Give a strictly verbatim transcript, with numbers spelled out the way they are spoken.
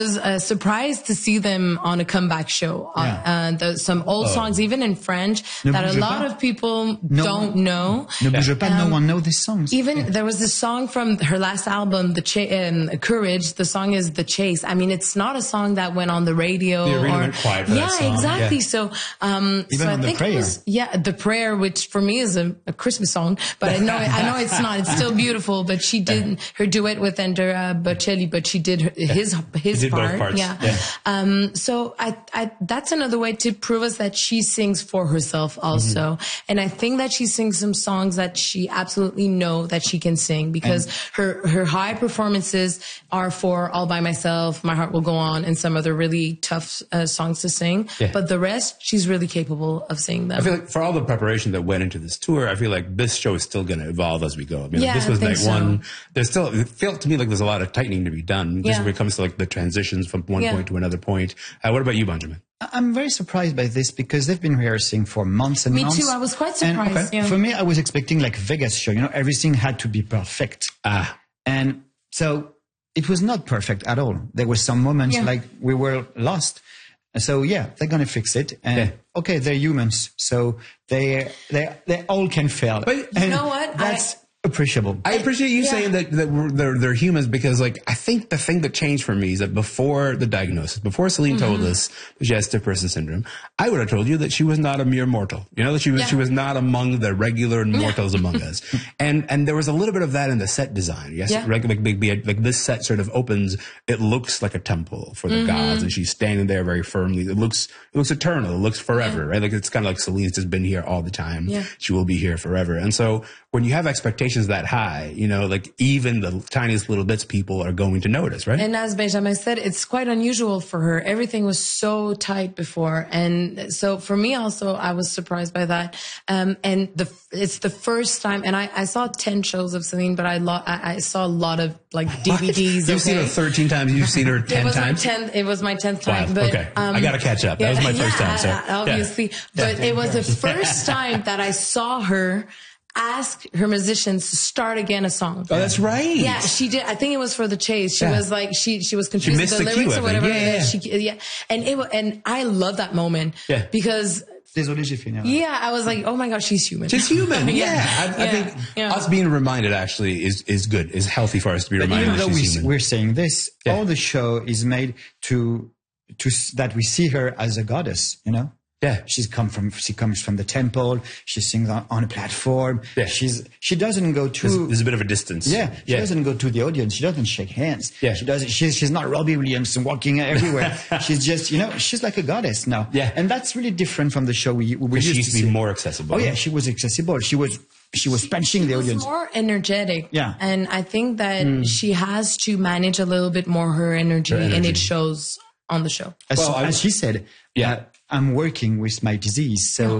was uh, surprised to see them on a comeback show. Yeah. Uh, the, some old oh. songs, even in French, ne that a lot pas. of people no. don't know. Ne bouge pas, um, no one knows these songs. Even there was this song from her last album, The Ch um, Courage. The song is The Chase. I mean, it's not a song that went on the radio. The arena or, went quiet for yeah, that song. exactly. Yeah. So, um, even so on I the think prayer. it was, yeah, The Prayer, which for me is a, a Christmas song, but I know, I know it's not. It's still beautiful. But she did her duet with Andrea Bocelli, but she did her, his his did part. Both parts. Yeah. yeah. Um, so I, I, that's another way to prove us that she sings for herself also. Mm-hmm. And I think that she sings some songs that she absolutely know that she can sing because and her, her high performances are for All By Myself, My Heart Will Go On, and some other really tough uh, songs to sing. Yeah. But the rest, she's really capable of singing them. I feel like for all the preparation that went into this tour, I feel like this show is still going to evolve as we go. I mean, yeah, like, this was I think night so. one. There's still, it felt to me like there's a lot of tightening to be done just yeah. when it comes to like the transitions from one yeah. point to another point. Uh, what about you, Benjamin? I'm very surprised by this because they've been rehearsing for months and me months. Me too. I was quite surprised. And, okay, yeah. For me, I was expecting like Vegas show. You know, everything had to be perfect. Ah. And so it was not perfect at all. There were some moments yeah. like we were lost. So yeah, they're gonna fix it. And yeah. okay, they're humans, so they they they all can fail. But you and know what? That's I, appreciable. I appreciate you yeah. saying that, that we're, they're, they're humans because, like, I think the thing that changed for me is that before the diagnosis, before Celine mm-hmm. told us that she has stiff person syndrome, I would have told you that she was not a mere mortal. You know, that she was, yeah. she was not among the regular mortals yeah. among us. And, and there was a little bit of that in the set design. Yes. Yeah. Like, like, like, like this set sort of opens, it looks like a temple for the mm-hmm. gods and she's standing there very firmly. It looks, it looks eternal. It looks forever, yeah. right? Like, it's kind of like Celine's just been here all the time. Yeah. She will be here forever. And so when you have expectations that high, you know, like even the tiniest little bits people are going to notice, right? And as Benjamin said, it's quite unusual for her. Everything was so tight before. And so for me also, I was surprised by that. Um, and the, it's the first time, and I, I saw ten shows of Celine, but I, lo- I, I saw a lot of like D V Ds. You've okay? seen her thirteen times. You've seen her ten it was times. My tenth, it was my tenth time. Wow. But, okay. Um, I got to catch up. That yeah, was my first yeah, time. So obviously, yeah. but it was the first time that I saw her ask her musicians to start again a song. Oh, that's right. Yeah, she did. I think it was for The Chase. She yeah. was like, she, she was confused with the, the lyrics cue, or whatever. Yeah, yeah. She, yeah. And it, and I love that moment. Yeah. Because Désolé, j'ai fini. yeah, I was like, oh my gosh, she's human. She's human. yeah. yeah. I, I yeah. think yeah. us being reminded actually is, is good, is healthy for us to be but reminded even that though she's we, human. We're saying this, yeah. all the show is made to, to, that we see her as a goddess, you know? Yeah. She's come from, she comes from the temple. She sings on, on a platform. Yeah. She's, she doesn't go to, there's, there's a bit of a distance. Yeah. She yeah. doesn't go to the audience. She doesn't shake hands. Yeah. She doesn't, she's, she's not Robbie Williams walking everywhere. She's just, you know, she's like a goddess now. Yeah. And that's really different from the show we, we used she used to, to be see. more accessible. Oh yeah. She was accessible. She was, she was punching she the was audience. More energetic. Yeah. And I think that mm. she has to manage a little bit more her energy, her energy. and it shows on the show. As, well, as she said, yeah. uh, I'm working with my disease. So